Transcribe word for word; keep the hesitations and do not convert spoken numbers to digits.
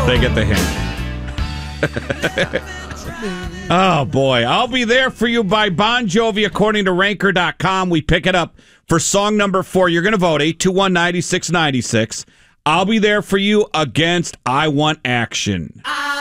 They get the hint. Oh, boy. I'll Be There For You by Bon Jovi, according to ranker dot com. We pick it up for song number four. You're going to vote eight two one, nine six nine six. I'll Be There For You against I Want Action.